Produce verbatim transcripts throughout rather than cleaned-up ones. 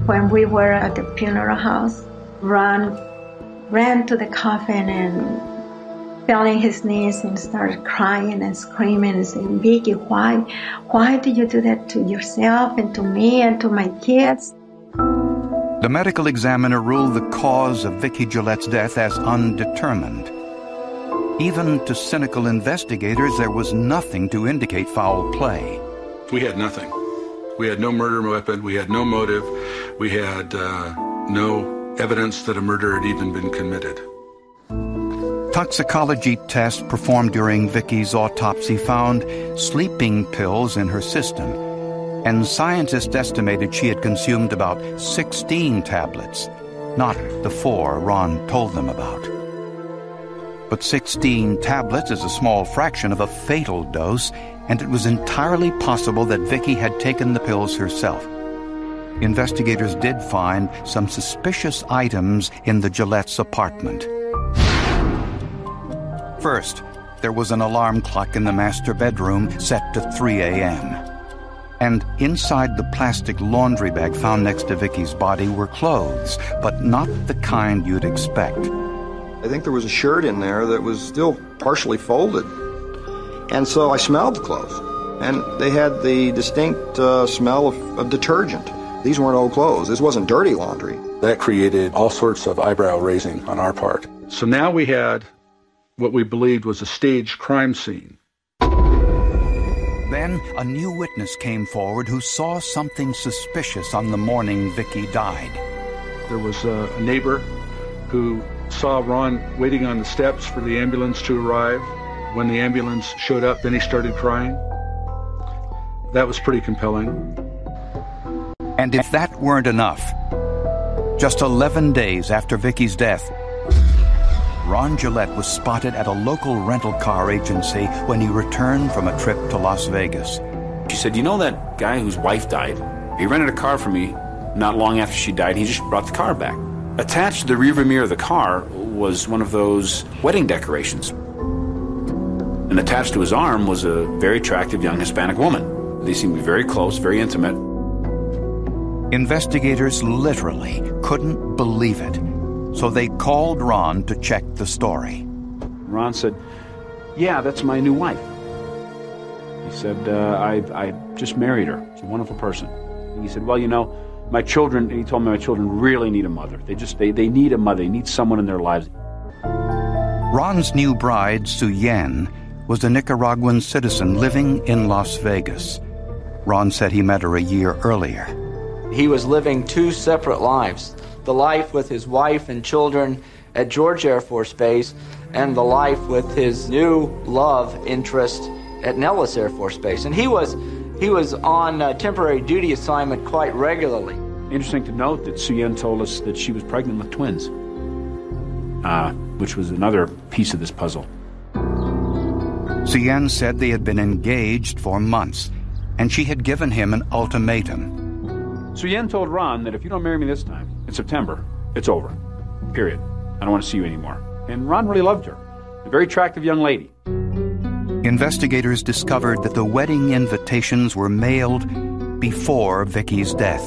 When we were at the funeral house, Ron ran to the coffin and fell on his knees and started crying and screaming and saying, "Vicki, why? Why did you do that to yourself and to me and to my kids?" The medical examiner ruled the cause of Vicki Gillette's death as undetermined. Even to cynical investigators, there was nothing to indicate foul play. We had nothing. We had no murder weapon. We had no motive. We had uh, no evidence that a murder had even been committed. Toxicology tests performed during Vicki's autopsy found sleeping pills in her system, and scientists estimated she had consumed about sixteen tablets, not the four Ron told them about. But sixteen tablets is a small fraction of a fatal dose, and it was entirely possible that Vicki had taken the pills herself. Investigators did find some suspicious items in the Gillette's apartment. First, there was an alarm clock in the master bedroom set to three a.m. And inside the plastic laundry bag found next to Vicki's body were clothes, but not the kind you'd expect. I think there was a shirt in there that was still partially folded. And so I smelled the clothes, and they had the distinct uh, smell of, of detergent. These weren't old clothes. This wasn't dirty laundry. That created all sorts of eyebrow raising on our part. So now we had what we believed was a staged crime scene. Then a new witness came forward who saw something suspicious on the morning Vicki died. There was a neighbor who saw Ron waiting on the steps for the ambulance to arrive. When the ambulance showed up, then he started crying. That was pretty compelling. And if that weren't enough, just eleven days after Vicki's death, Ron Gillette was spotted at a local rental car agency when he returned from a trip to Las Vegas. She said, "You know that guy whose wife died? He rented a car for me not long after she died. He just brought the car back." Attached to the rearview mirror of the car was one of those wedding decorations. And attached to his arm was a very attractive young Hispanic woman. They seemed to be very close, very intimate. Investigators literally couldn't believe it, so they called Ron to check the story. Ron said, "Yeah, that's my new wife." He said, uh, I, I just married her. She's a wonderful person. And he said, "Well, you know, my children," and he told me my children really need a mother. They just, they, they need a mother. They need someone in their lives. Ron's new bride, Sue Yan, was a Nicaraguan citizen living in Las Vegas. Ron said he met her a year earlier. He was living two separate lives, the life with his wife and children at George Air Force Base and the life with his new love interest at Nellis Air Force Base. And he was he was on a temporary duty assignment quite regularly. Interesting to note that Sue Yan told us that she was pregnant with twins, uh, which was another piece of this puzzle. Sue Yan said they had been engaged for months, and she had given him an ultimatum. Sue Yan told Ron that if you don't marry me this time, in September, it's over. Period. I don't want to see you anymore. And Ron really loved her. A very attractive young lady. Investigators discovered that the wedding invitations were mailed before Vicki's death.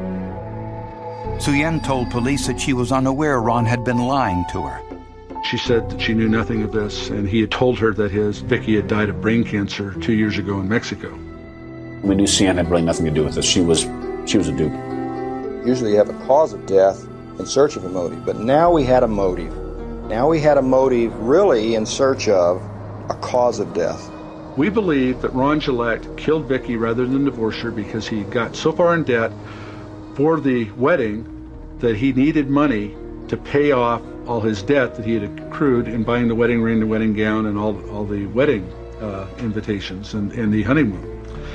Sue Yan told police that she was unaware Ron had been lying to her. She said that she knew nothing of this, and he had told her that his Vicki had died of brain cancer two years ago in Mexico. We knew Sue Yan had really nothing to do with this. She was, she was a dupe. Usually you have a cause of death in search of a motive, but now we had a motive. Now we had a motive really in search of a cause of death. We believe that Ron Gillette killed Vicki rather than divorce her because he got so far in debt for the wedding that he needed money to pay off all his debt that he had accrued in buying the wedding ring, the wedding gown, and all, all the wedding uh, invitations and, and the honeymoon.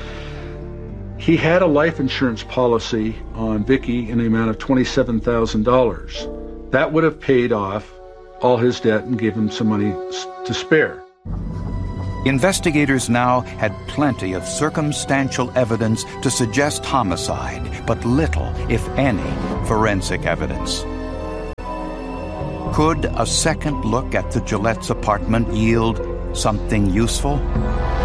He had a life insurance policy on Vicki in the amount of twenty-seven thousand dollars. That would have paid off all his debt and gave him some money to spare. Investigators now had plenty of circumstantial evidence to suggest homicide, but little, if any, forensic evidence. Could a second look at the Gillette's apartment yield something useful?